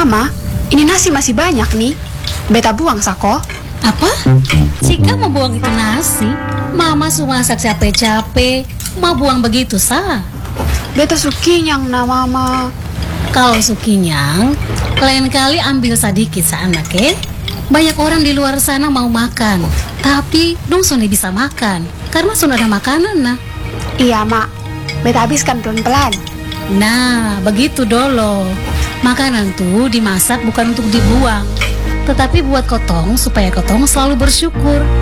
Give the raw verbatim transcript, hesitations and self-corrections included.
Mama, ini nasi masih banyak nih. Beta buang sako. Apa? Jika mau buang itu nasi, Mama sudah masak capek-capek, mau buang begitu sah. Beta sukinyang na Mama. Kalau sukinyang, lain kali ambil sedikit sa anak, eh? Banyak orang di luar sana mau makan, tapi dong sudah bisa makan karena sudah ada makanan nah. Iya mak, beta habiskan pelan-pelan. Nah, begitu dolo. Makanan tuh dimasak bukan untuk dibuang, tetapi buat kotong supaya kotong selalu bersyukur.